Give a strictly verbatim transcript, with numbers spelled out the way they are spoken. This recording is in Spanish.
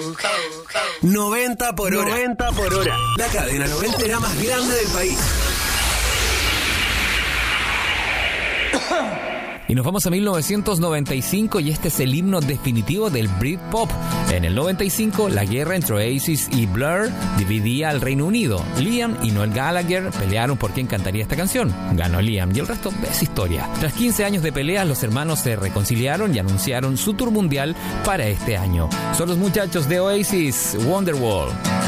noventa por hora. noventa por hora. La cadena noventera más grande del país. Y nos vamos a mil novecientos noventa y cinco y este es el himno definitivo del Britpop. En el noventa y cinco, la guerra entre Oasis y Blur dividía al Reino Unido. Liam y Noel Gallagher pelearon por quién cantaría esta canción. Ganó Liam y el resto es historia. Tras quince años de peleas, los hermanos se reconciliaron y anunciaron su tour mundial para este año. Son los muchachos de Oasis, Wonderwall.